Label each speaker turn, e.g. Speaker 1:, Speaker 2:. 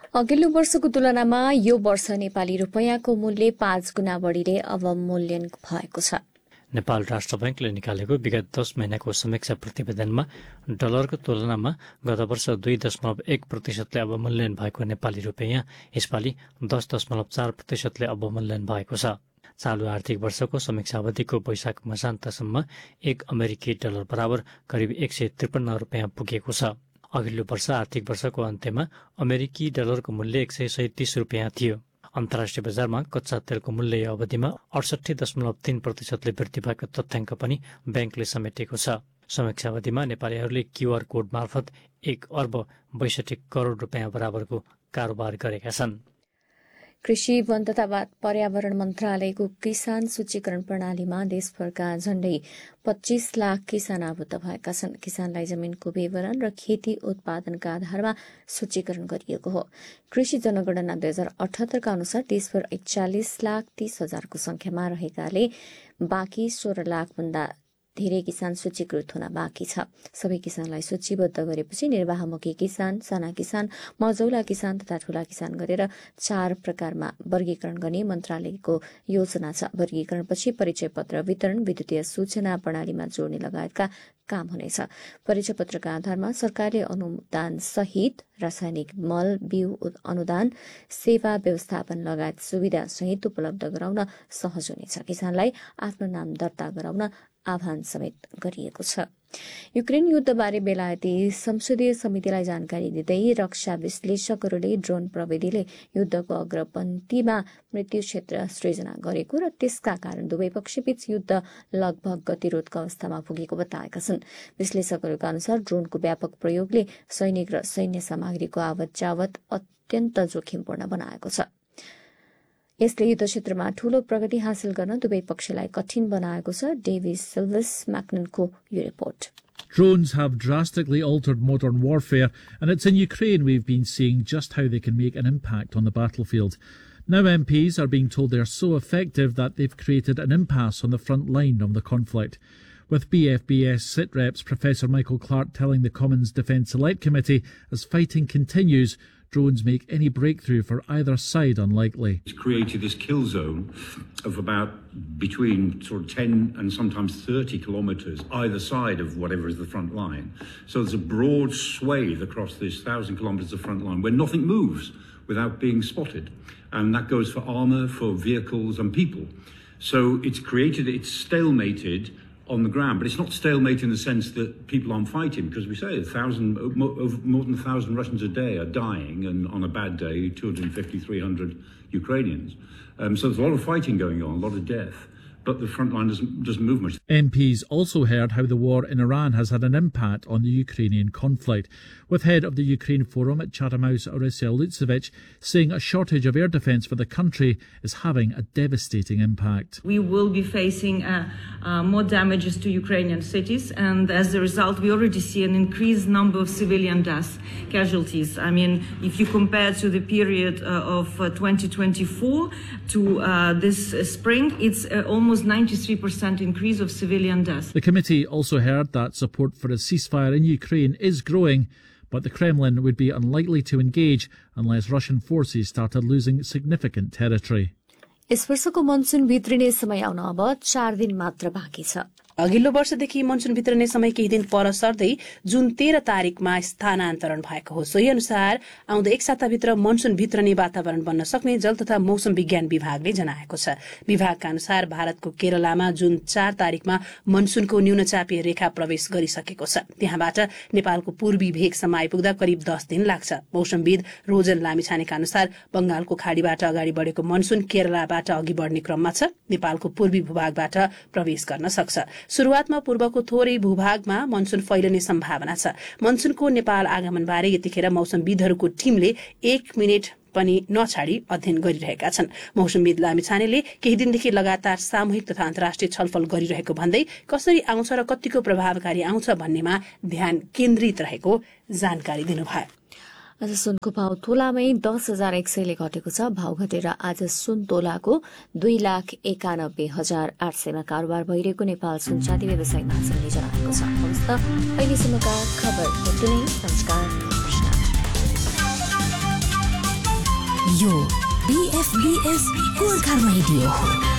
Speaker 1: अघिल्लो वर्षको तुलनामा यो वर्ष नेपाली रुपैयाँको मूल्य 5 गुणा बढीले अवमूल्यन भएको छ।
Speaker 2: नेपाल राष्ट्र बैंकले निकालेको विगत 10 महिनाको समीक्षा प्रतिवेदनमा डलरको तुलनामा गत वर्ष 2.1%ले अवमूल्यन भएको नेपाली रुपैयाँ यसपालि 10.4%ले अवमूल्यन भएको छ। चालु आर्थिक वर्षको समीक्षा अवधिको वैशाख मसान्तसम्म 1 अमेरिकी डलर बराबर करिब 153 रुपियाँ पुगेको छ। अघिल्लो वर्ष आर्थिक वर्षको अन्त्यमा अमेरिकी डलरको मूल्य 137 रुपियाँ थियो। अन्तर्राष्ट्रिय बजारमा कच्चा तेलको मूल्य यो अवधिमा 68.3%ले वृद्धि भएको तथ्याङ्क पनि ब्याङ्कले समेटेको छ। समीक्षा अवधिमा नेपालीहरूले क्यूआर कोड मार्फत 1 अर्ब 62 करोड रुपियाँ बराबरको कारोबार गरेका छन्।
Speaker 1: कृषि वन तथा पर्यावरण मन्त्रालयको किसान सूचीकरण प्रणालीमा देशभरका झण्डै 25 लाख किसान आबद्ध भएका छन्। किसानलाई जमिनको विवरण र खेती उत्पादनका आधारमा सूचीकरण गरिएको हो। कृषि जनगणना 2078 का अनुसार देशभर 41,30,000 संख्यामा रहेकाले बाँकी 16 लाख भन्दा धेरै किसान सूचीकृत हुन बाँकी छ। सबै किसानलाई सूचीबद्ध गरेपछि निर्वाहमुखी किसान, साना किसान, मझौला किसान तथा ठूला किसान गरेर 4 प्रकारमा वर्गीकरण गर्ने मन्त्रालयको योजना छ। वर्गीकरणपछि परिचय पत्र वितरण, विद्युतीय सूचना प्रणालीमा जोड्ने लगायतका काम हुनेछ। परिचय पत्रका आधारमा सरकारले अनुदान सहित रासायनिक मल, बिउ अनुदान, सेवा व्यवस्थापन लगायत सुविधा सहित उपलब्ध गराउन सहज हुनेछ। किसानलाई आफ्नो नाम दर्ता गराउन आह्वान समेत गरिएको छ। युक्रेन युद्धबारे बेलायती संसदीय समितिलाई जानकारी दिँदै रक्षा विश्लेषकहरूले ड्रोन प्रविधिले युद्धको अग्रपन्थीमा मृत्यु क्षेत्र सृजना गरेको र त्यसका कारण दुवै पक्षबीच युद्ध लगभग गतिरोधको अवस्थामा पुगेको बताएका छन्। विश्लेषकहरूका अनुसार ड्रोनको व्यापक प्रयोगले सैनिक र सैन्य सामग्रीको आवत जावत अत्यन्त जोखिमपूर्ण बनाएको छ। यसले युद्ध क्षेत्रमा ठूलो प्रगति हासिल गर्न दुवै पक्षलाई कठिन बनाएको छ। डेभिस सिल्भस म्याक्ननको यो report.
Speaker 3: Drones have drastically altered modern warfare, and it's in Ukraine we've been seeing just how they can make an impact on the battlefield. Now MPs are being told they're so effective that they've created an impasse on the front line of the conflict. With BFBS sit-reps Professor Michael Clark telling the Commons Defence Select Committee as fighting continues, drones make any breakthrough for either side unlikely.
Speaker 4: It's created this kill zone of about between sort of 10 and sometimes 30 kilometres either side of whatever is the front line. So there's a broad swathe across this 1,000 kilometres of front line where nothing moves without being spotted. And that goes for armour, for vehicles and people. So it's stalemated on the ground, but it's not stalemate in the sense that people aren't fighting, because we say more than 1,000 Russians a day are dying, and on a bad day 250, 300 Ukrainians. So there's a lot of fighting going on, a lot of death, but the front line doesn't move much.
Speaker 3: MPs also heard how the war in Iran has had an impact on the Ukrainian conflict, with head of the Ukraine Forum at Chatham House, Orysia Lutsevich, saying a shortage of air defence for the country is having a devastating impact.
Speaker 5: We will be facing more damages to Ukrainian cities, and as a result we already see an increased number of civilian deaths, casualties. I mean, if you compare to the period of 2024 to this spring, it's almost 93% increase of civilian deaths.
Speaker 3: The committee also heard that support for a ceasefire in Ukraine is growing, but the Kremlin would be unlikely to engage unless Russian forces started losing significant territory.
Speaker 1: यस वर्षको monsoon भित्रिने समय आउन अब 4 दिन मात्र बाँकी छ।
Speaker 6: अघिल्लो वर्षदेखि मनसुन भित्रने समय केही दिन पर सर्दै जुन 13 तारिकमा स्थानान्तरण भएको हो। सोही अनुसार आउँदो एक साताभित्र मनसुन भित्रने वातावरण बन्न सक्ने जल तथा मौसम विज्ञान विभागले जनाएको छ। विभागका अनुसार भारतको केरलामा जुन 4 तारिकमा मनसुनको न्यूनचापीय रेखा प्रवेश गरिसकेको छ। त्यहाँबाट नेपालको पूर्वी भेगसम्म आइपुग्दा करिब 10 दिन लाग्छ। मौसमविद रोजन लामिछानेका अनुसार बंगालको खाडीबाट अगाडि बढेको मनसुन केरलाबाट अघि बढ्ने क्रममा छ, नेपालको पूर्वी भूभागबाट प्रवेश गर्न सक्छ। सुरुवातमा पूर्वको थोरै भूभागमा मनसुन फैलिने सम्भावना छ। मनसुनको नेपाल आगमनबारे यतिखेर मौसमविदहरूको टिमले 1 मिनेट पनि नछाडी अध्ययन गरिरहेका छन्। मौसमविद लामिछानेले केही दिनदेखि लगातार सामूहिक तथा अन्तर्राष्ट्रिय छलफल गरिरहेको भन्दै कसरी आउँछ र कतिको प्रभावकारी आउँछ भन्नेमा ध्यान केन्द्रित रहेको जानकारी दिनुभयो।
Speaker 1: आज सुनको भाव तोलामै 10,100ले घटेको छ। भाव घटेर आज सुन तोलाको 2,91,800 मा कारोबार भइरहेको नेपाल सुनचाँदी व्यवसायी महासंघले जनाएको छ। हवस् त अहिलेसम्मका खबर यति नै। नमस्कार।
Speaker 7: यो BFBS गोर्खा रेडियो हो।